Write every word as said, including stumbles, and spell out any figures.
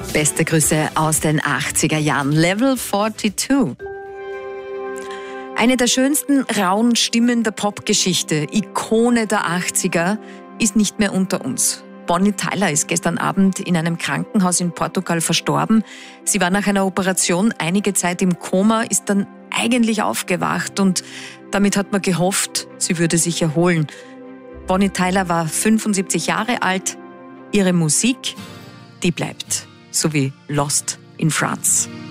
Beste Grüße aus den achtziger Jahren. Level zweiundvierzig. Eine der schönsten rauen Stimmen der Popgeschichte, Ikone der achtziger, ist nicht mehr unter uns. Bonnie Tyler ist gestern Abend in einem Krankenhaus in Portugal verstorben. Sie war nach einer Operation einige Zeit im Koma, ist dann eigentlich aufgewacht und damit hat man gehofft, sie würde sich erholen. Bonnie Tyler war fünfundsiebzig Jahre alt. Ihre Musik, die bleibt, so wie Lost in France.